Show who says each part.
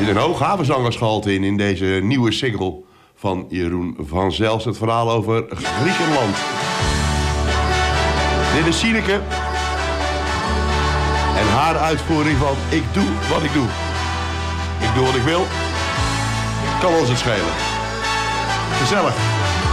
Speaker 1: zit een hoog havenzangersgehalte in deze nieuwe single van Jeroen van Zelst. Het verhaal over Griekenland. Dit is Sineke. En haar uitvoering van Ik doe wat ik doe. Ik doe wat ik wil. Kan ons het schelen. Gezellig.